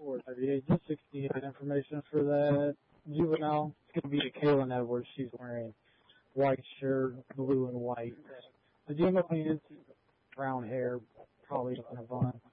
438, just 68 information for that juvenile. It's going to be a Kaylin Edwards. She's wearing white shirt, blue and white. The juvenile is brown hair, probably looking at Vaughn.